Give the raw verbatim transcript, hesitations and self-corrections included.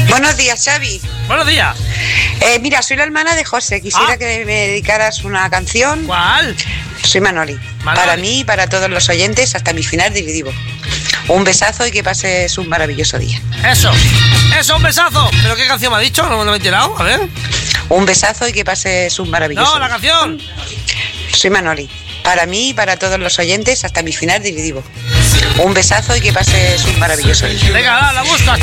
Buenos días, Xavi. Buenos días. Eh, mira, soy la hermana de José. Quisiera ah. que me dedicaras una canción. ¿Cuál? Soy Manoli. Manoli. Para mí y para todos los oyentes, hasta mi final dividivo. Un besazo y que pases un maravilloso día. Eso. Eso, un besazo. ¿Pero qué canción me ha dicho? No me he enterado. A ver. Un besazo y que pases un maravilloso No, la día. canción. Soy Manoli. Para mí y para todos los oyentes, hasta mi final dividivo. Un besazo y que pases un maravilloso día. Venga, la busco.